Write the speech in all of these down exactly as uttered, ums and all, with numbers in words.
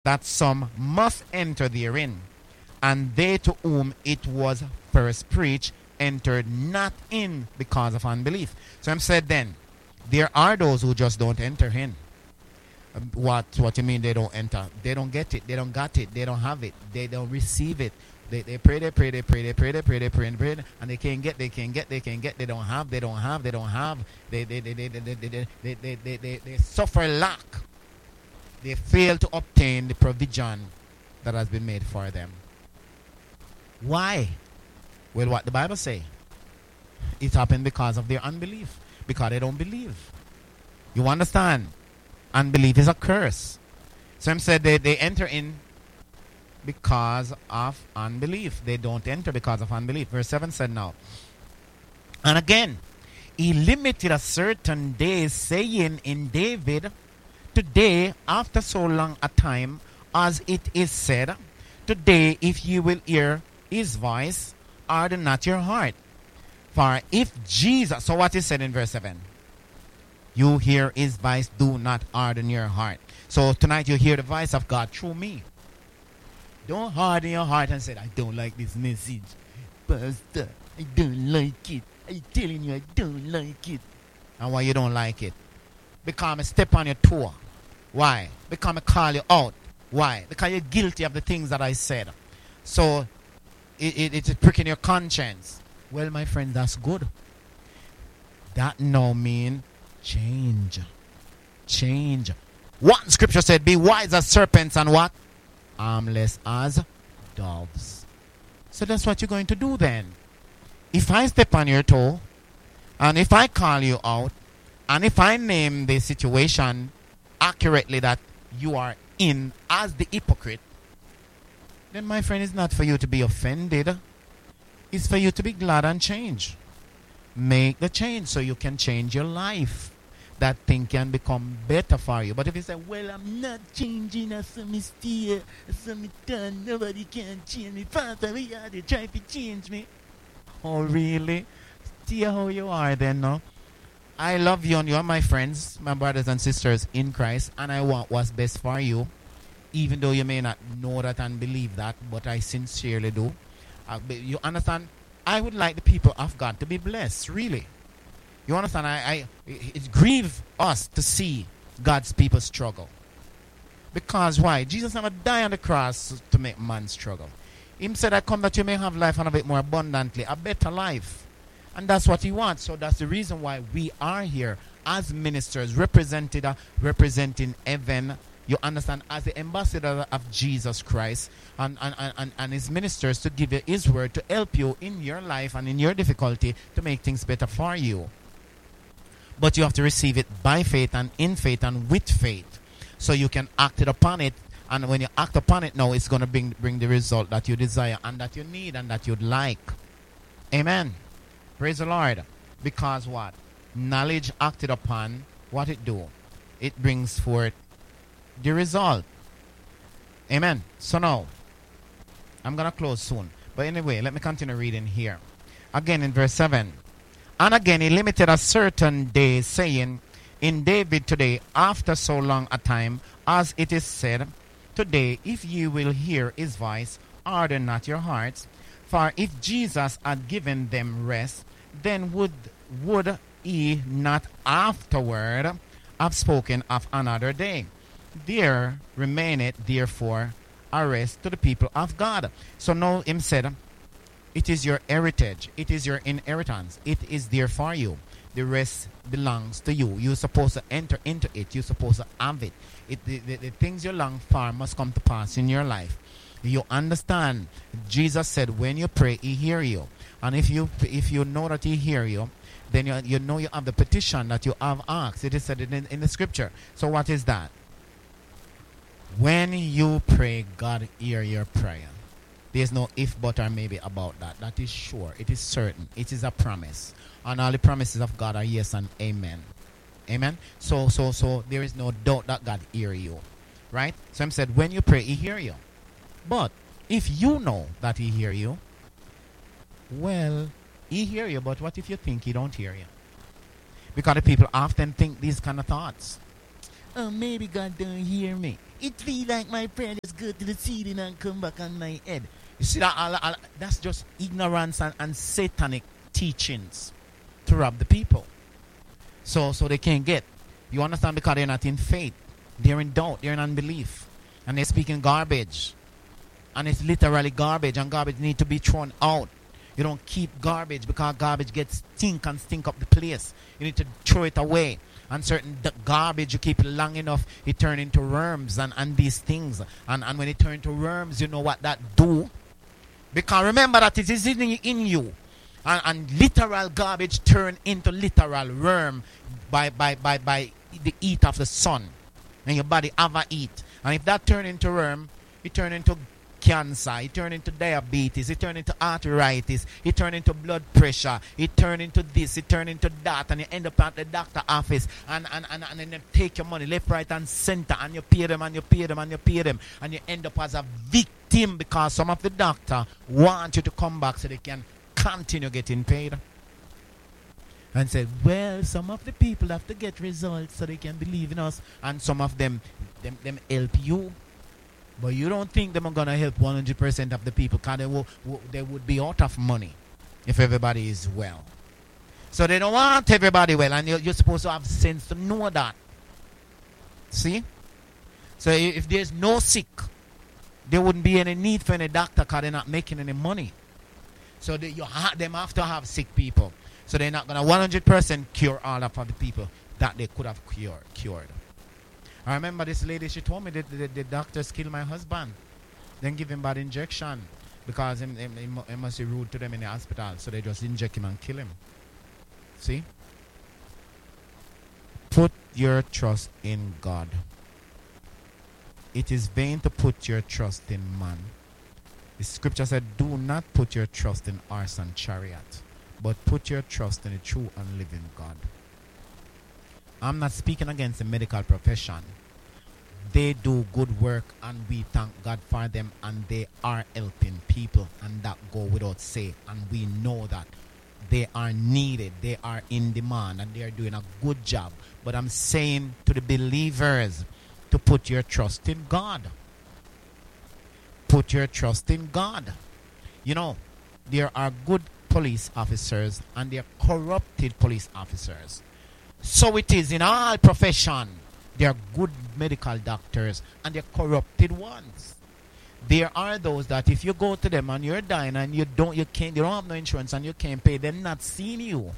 that some must enter therein. And they to whom it was first preached entered not in because of unbelief. So I'm said then, there are those who just don't enter in. Um, What what you mean they don't enter? They don't get it. They don't got it. They don't have it. They don't receive it. They, they pray, they pray, they pray, they pray, they pray, they pray, and pray, and they can't get, they can't get, they can't get, they don't have, they don't have, they don't have. They they they they they they they they, they, they, they, they suffer lack. They fail to obtain the provision that has been made for them. Why? Well, what the Bible say? It happened because of their unbelief. Because they don't believe. You understand? Unbelief is a curse. Some said they, they enter in because of unbelief. They don't enter because of unbelief. Verse seven said now. And again, he limited a certain day, saying in David, today, after so long a time, as it is said, today, if you will hear his voice, harden not your heart. For if Jesus, so what is said in verse seven? You hear his voice, do not harden your heart. So tonight you hear the voice of God through me. Don't harden your heart and say, I don't like this message. Pastor, I don't like it. I'm telling you, I don't like it. And why you don't like it? Because I step on your toe. Why? Because I call you out. Why? Because you're guilty of the things that I said. So it, it, it's pricking your conscience. Well, my friend, that's good. That now mean change. Change. What scripture said, be wise as serpents and what? Harmless as doves. So that's what you're going to do then. If I step on your toe, and if I call you out, and if I name the situation accurately that you are in as the hypocrite, then my friend, it's not for you to be offended. It's for you to be glad and change. Make the change so you can change your life. That thing can become better for you. But if you say, well, I'm not changing, I saw me steer, I saw me turn, nobody can change me. Father, we are they trying to change me. Oh, really? See how you are then, no? I love you and you are my friends, my brothers and sisters in Christ, and I want what's best for you, even though you may not know that and believe that, but I sincerely do. Uh, you understand? I would like the people of God to be blessed, really. You understand? I, I it, it grieves us to see God's people struggle. Because why? Jesus never died on the cross to make man struggle. He said, I come that you may have life and have it more abundantly, a better life. And that's what he wants. So that's the reason why we are here as ministers, represented, uh, representing heaven. You understand? As the ambassador of Jesus Christ and, and, and, and his ministers to give you his word to help you in your life and in your difficulty to make things better for you. But you have to receive it by faith and in faith and with faith. So you can act it upon it. And when you act upon it now, it's going to bring, bring the result that you desire and that you need and that you'd like. Amen. Praise the Lord. Because what? Knowledge acted upon, what it do? It brings forth the result. Amen. So now, I'm going to close soon. But anyway, let me continue reading here. Again in verse seven. And again he limited a certain day, saying, in David today, after so long a time, as it is said, today, if you will hear his voice, harden not your hearts. For if Jesus had given them rest, then would would he not afterward have spoken of another day? There remaineth therefore a rest to the people of God. So now him said, it is your heritage. It is your inheritance. It is there for you. The rest belongs to you. You're supposed to enter into it. You're supposed to have it. it the, the, the things you long for must come to pass in your life. You understand? Jesus said, when you pray, he hear you. And if you if you know that he hear you, then you, you know you have the petition that you have asked. It is said in, in the scripture. So what is that? When you pray, God hear your prayer. There's no if, but, or maybe about that. That is sure. It is certain. It is a promise. And all the promises of God are yes and amen. Amen? So, so, so, there is no doubt that God hear you. Right? So I'm said, when you pray, he hear you. But, if you know that he hear you, well, he hear you, but what if you think he don't hear you? Because the people often think these kind of thoughts. Oh, maybe God don't hear me. It feel like my prayer just go to the ceiling and come back on my head. You see that? All, all, that's just ignorance and, and satanic teachings to rob the people. So, so they can't get. You understand? Because they're not in faith. They're in doubt. They're in unbelief. And they're speaking garbage. And it's literally garbage. And garbage need to be thrown out. You don't keep garbage because garbage gets stink and stink up the place. You need to throw it away. And certain d- garbage, you keep it long enough, it turn into worms and, and these things. And, and when it turn into worms, you know what that do? Because remember that it is in, in you. And, and literal garbage turn into literal worm by, by, by, by the heat of the sun. And your body ever eat. And if that turn into worm, it turn into cancer, it turn into diabetes, it turn into arthritis, it turn into blood pressure, it turn into this, it turn into that, and you end up at the doctor office and, and, and, and then they take your money left, right, and center, and you pay them and you pay them and you pay them, and you end up as a victim because some of the doctor want you to come back so they can continue getting paid. And said, well, some of the people have to get results so they can believe in us, and some of them them, them help you. But you don't think them are going to help one hundred percent of the people because they, will, will, they would be out of money if everybody is well. So they don't want everybody well, and you're, you're supposed to have sense to know that. See? So if there's no sick, there wouldn't be any need for any doctor because they're not making any money. So they, you ha- them have to have sick people. So they're not going to one hundred percent cure all of the people that they could have cure, cured. I remember this lady, she told me that the, the, the doctors killed my husband. Then give him bad injection because he, he, he must be rude to them in the hospital. So they just inject him and kill him. See? Put your trust in God. It is vain to put your trust in man. The scripture said, do not put your trust in horse and chariot, but put your trust in the true and living God. I'm not speaking against the medical profession. They do good work and we thank God for them, and they are helping people, and that go without say, and we know that they are needed, they are in demand, and they are doing a good job. But I'm saying to the believers to put your trust in God. Put your trust in God. You know, there are good police officers and there are corrupted police officers. So it is in all profession. There are good medical doctors and there are corrupted ones. There are those that if you go to them and you're dying and you don't you can't you don't have no insurance and you can't pay, they're not seeing you.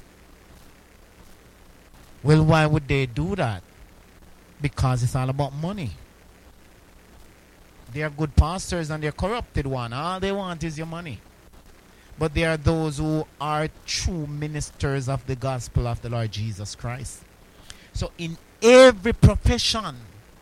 Well, why would they do that? Because it's all about money. They are good pastors and they're corrupted one. All they want is your money. But there are those who are true ministers of the gospel of the Lord Jesus Christ. So in every profession,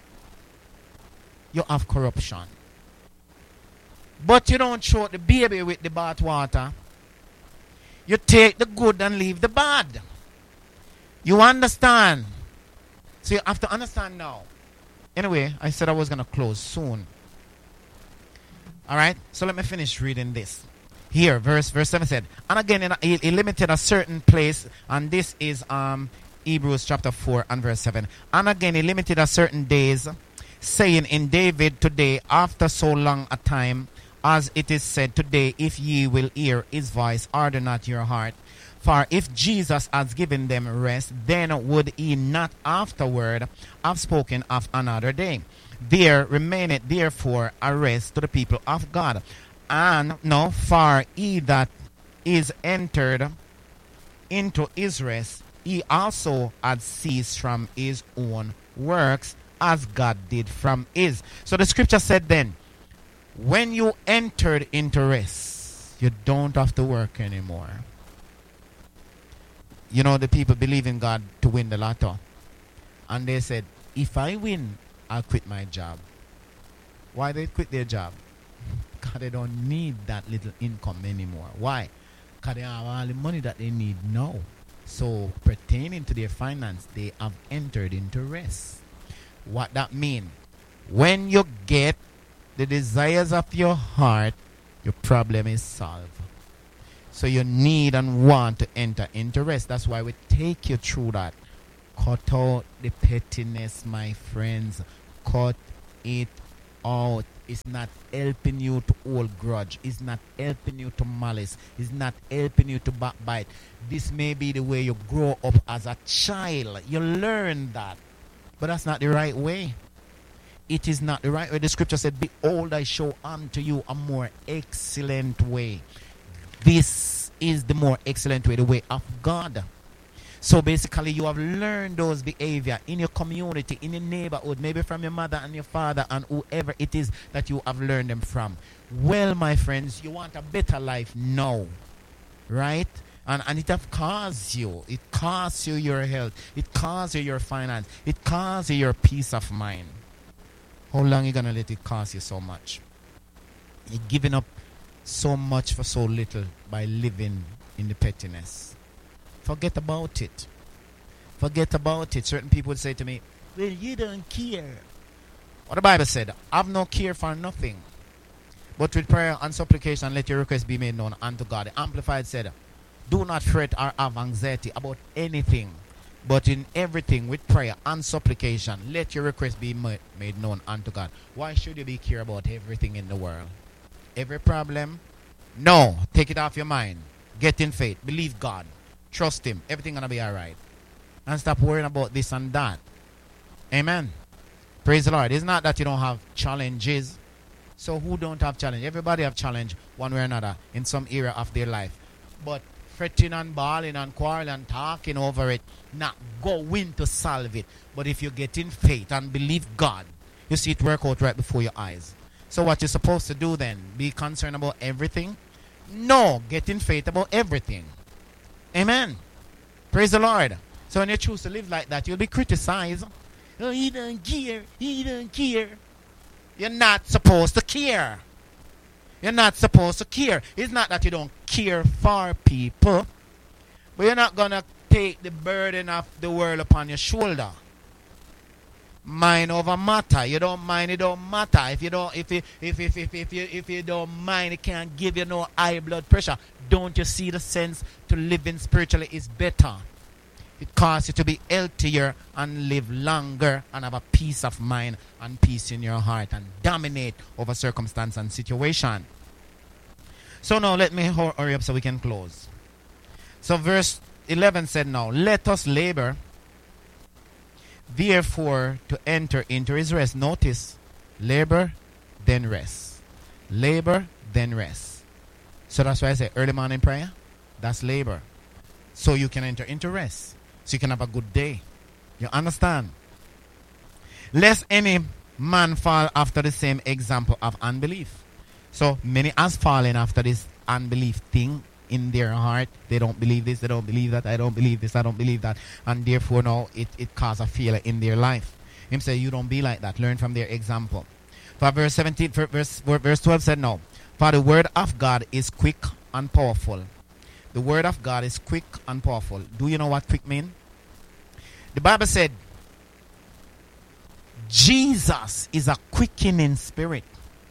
you have corruption. But you don't throw the baby with the bath water. You take the good and leave the bad. You understand? So you have to understand now. Anyway, I said I was going to close soon. Alright, so let me finish reading this. Here, verse verse seven said, and again, he, he limited a certain place, and this is um Hebrews chapter four and verse seven. And again, he limited a certain days, saying in David today, after so long a time, as it is said today, if ye will hear his voice, harden not your heart. For if Jesus has given them rest, then would he not afterward have spoken of another day? There remaineth therefore a rest to the people of God. And no, for he that is entered into his rest, he also had ceased from his own works, as God did from his. So the scripture said then, when you entered into rest, you don't have to work anymore. You know, the people believe in God to win the lotto. And they said, if I win, I'll quit my job. Why they quit their job? Because they don't need that little income anymore. Why? Because they have all the money that they need now. So pertaining to their finance, they have entered into rest. What that mean? When you get the desires of your heart, your problem is solved. So you need and want to enter into rest. That's why we take you through that. Cut out the pettiness, my friends. Cut it out. It's not helping you to hold grudge. It's not helping you to malice. It's not helping you to backbite. This may be the way you grow up as a child. You learn that. But that's not the right way. It is not the right way. The scripture said, behold, I show unto you a more excellent way. This is the more excellent way, the way of God. So basically, you have learned those behavior in your community, in your neighborhood, maybe from your mother and your father and whoever it is that you have learned them from. Well, my friends, you want a better life now, right? And, and it have caused you. It costs you your health. It costs you your finance. It costs you your peace of mind. How long are you going to let it cost you so much? You're giving up so much for so little by living in the pettiness. Forget about it. Forget about it. Certain people would say to me, well, you don't care. What the Bible said, have no care for nothing. But with prayer and supplication, let your request be made known unto God. The Amplified said, do not fret or have anxiety about anything, but in everything with prayer and supplication, let your request be ma- made known unto God. Why should you be care about everything in the world? Every problem? No. Take it off your mind. Get in faith. Believe God. Trust Him. Everything gonna be all right. And stop worrying about this and that. Amen. Praise the Lord. It's not that you don't have challenges. So who don't have challenge? Everybody have challenge one way or another in some area of their life. But fretting and bawling and quarreling and talking over it, not going to solve it. But if you get in faith and believe God, you see it work out right before your eyes. So what you're supposed to do then? Be concerned about everything? No. Get in faith about everything. Amen. Praise the Lord. So when you choose to live like that, you'll be criticized. Oh, he don't care. He don't care. You're not supposed to care. You're not supposed to care. It's not that you don't care for people, but you're not going to take the burden of the world upon your shoulder. Mind over matter. You don't mind, it don't matter. If you don't, if you, if if if if you if you don't mind, it can't give you no high blood pressure. Don't you see the sense to living spiritually is better? It causes you to be healthier and live longer and have a peace of mind and peace in your heart and dominate over circumstance and situation. So now let me hurry up so we can close. So verse eleven said, now let us labor therefore to enter into his rest. Notice, labor, then rest. Labor, then rest. So that's why I say early morning prayer, that's labor. So you can enter into rest. So you can have a good day. You understand? Lest any man fall after the same example of unbelief. So many has fallen after this unbelief thing in their heart. They don't believe this, they don't believe that, I don't believe this, I don't believe that, and therefore now it, it causes a failure in their life. Him say, you don't be like that. Learn from their example. For verse seventeen, for verse, for verse twelve said, no, for the word of God is quick and powerful. The word of God is quick and powerful. Do you know what quick mean? The Bible said, Jesus is a quickening spirit.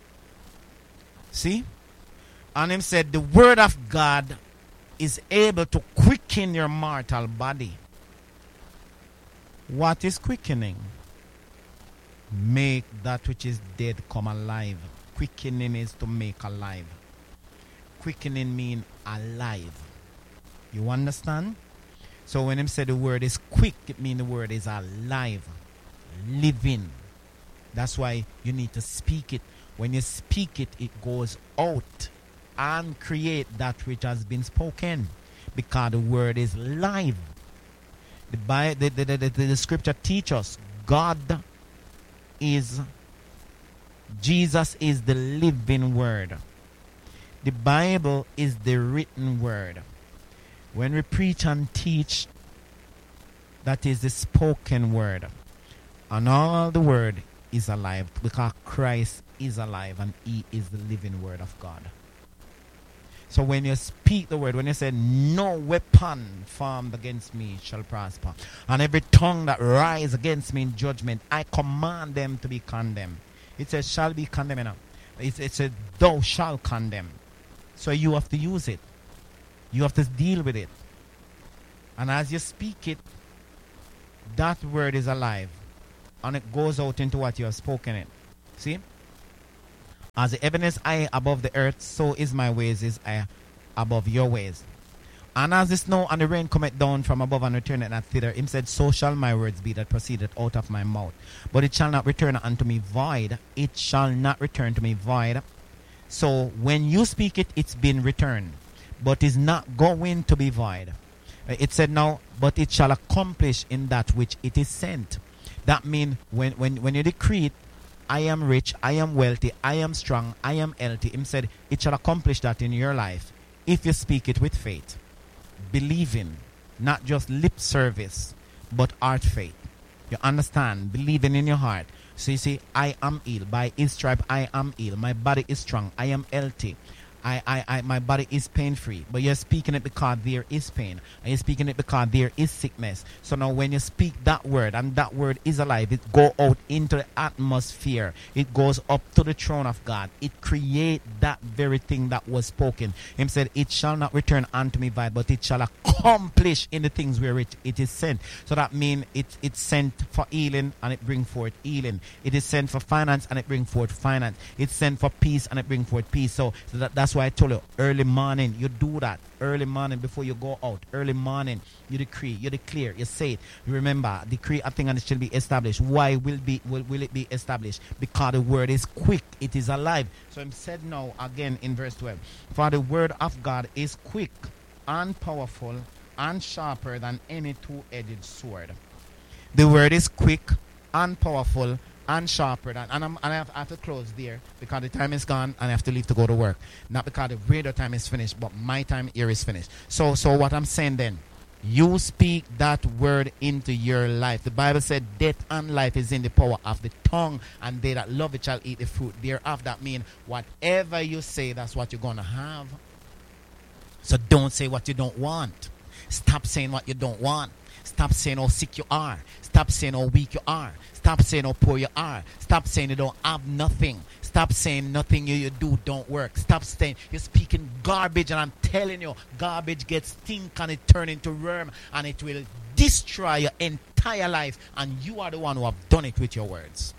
See? And him said, the word of God is able to quicken your mortal body. What is quickening? Make that which is dead come alive. Quickening is to make alive. Quickening mean alive. You understand? So when him said the word is quick, it means the word is alive, living. That's why you need to speak it. When you speak it, it goes out and create that which has been spoken, because the word is live. The, Bible, the, the, the, the, the scripture teaches us God is, Jesus is the living word. The Bible is the written word. When we preach and teach, that is the spoken word. And all the word is alive, because Christ is alive and He is the living word of God. So when you speak the word, when you say, no weapon formed against me shall prosper, and every tongue that rise against me in judgment, I command them to be condemned. It says, shall be condemned. It, it says, thou shalt condemn. So you have to use it. You have to deal with it. And as you speak it, that word is alive. And it goes out into what you have spoken it. See? As the heaven is high above the earth, so is my ways is high above your ways. And as the snow and the rain cometh down from above and returneth not thither, him said, so shall my words be that proceeded out of my mouth. But it shall not return unto me void. It shall not return to me void. So when you speak it, it's been returned. But is not going to be void. It said now, but it shall accomplish in that which it is sent. That means when, when, when you decree it, I am rich, I am wealthy, I am strong, I am healthy. Him said, it shall accomplish that in your life if you speak it with faith. Believing, not just lip service, but heart faith. You understand? Believing in your heart. So you say, I am healed. By his stripe, I am healed. My body is strong. I am healthy. I, I, I, my body is pain-free. But you're speaking it because there is pain. And you're speaking it because there is sickness. So now when you speak that word, and that word is alive, it go out into the atmosphere. It goes up to the throne of God. It create that very thing that was spoken. Him said, it shall not return unto me void, but it shall accomplish in the things where it, it is sent. So that means it, it's sent for healing, and it bring forth healing. It is sent for finance, and it bring forth finance. It's sent for peace, and it bring forth peace. So, so that, that's That's why I told you, early morning, you do that. Early morning before you go out. Early morning, you decree, you declare, you say it. You remember, decree a thing and it shall be established. Why will, be, will, will it be established? Because the word is quick, it is alive. So I'm said now again in verse twelve. For the word of God is quick and powerful and sharper than any two-edged sword. The word is quick and powerful and sharper than, and, I'm, and I, have, I have to close there because the time is gone and I have to leave to go to work. Not because the radio time is finished, but my time here is finished. So, so what I'm saying then, you speak that word into your life. The Bible said death and life is in the power of the tongue, and they that love it shall eat the fruit thereof. That means whatever you say, that's what you're going to have. So don't say what you don't want. Stop saying what you don't want. Stop saying how sick you are. Stop saying how weak you are. Stop saying how poor you are. Stop saying you don't have nothing. Stop saying nothing you, you do don't work. Stop saying you're speaking garbage, and I'm telling you, garbage gets stink and it turns into worm, and it will destroy your entire life, and you are the one who have done it with your words.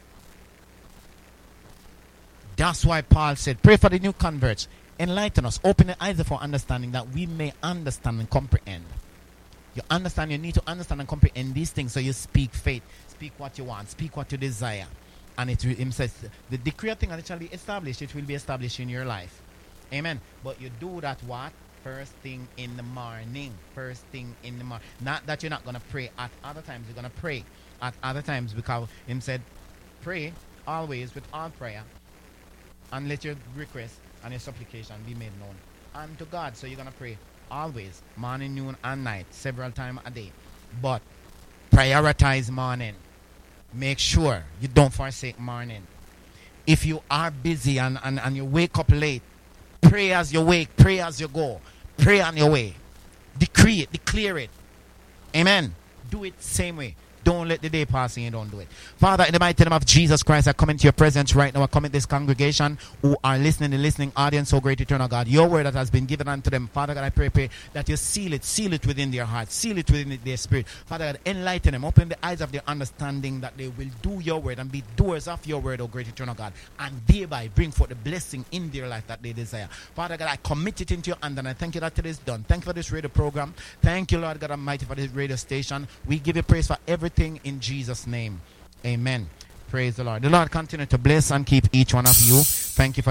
That's why Paul said, pray for the new converts. Enlighten us. Open the eyes of our understanding that we may understand and comprehend. You understand, you need to understand and comprehend these things, so you speak faith. Speak what you want. Speak what you desire. And it will, him says, the decree of thing, and it shall be established. It will be established in your life. Amen. But you do that what? First thing in the morning. First thing in the morning. Not that you're not going to pray. At other times, you're going to pray. At other times, because him said, pray always with all prayer, and let your request and your supplication be made known unto God. So you're going to pray always, morning, noon, and night, several times a day. But prioritize morning. Make sure you don't forsake morning. If you are busy and, and, and you wake up late, pray as you wake, pray as you go. Pray on your way. Decree it, declare it. Amen. Do it same way. Don't let the day pass and you don't do it. Father, in the mighty name of Jesus Christ, I come into your presence right now. I come into this congregation who are listening, the listening audience, so great eternal God. Your word that has been given unto them. Father God, I pray, pray that you seal it, seal it within their heart, seal it within their spirit. Father God, enlighten them, open the eyes of their understanding that they will do your word and be doers of your word, O great eternal God, and thereby bring forth the blessing in their life that they desire. Father God, I commit it into your hand, and I thank you that it is done. Thank you for this radio program. Thank you, Lord God Almighty, for this radio station. We give you praise for everything in Jesus' name. Amen. Praise the Lord. The Lord continue to bless and keep each one of you. Thank you for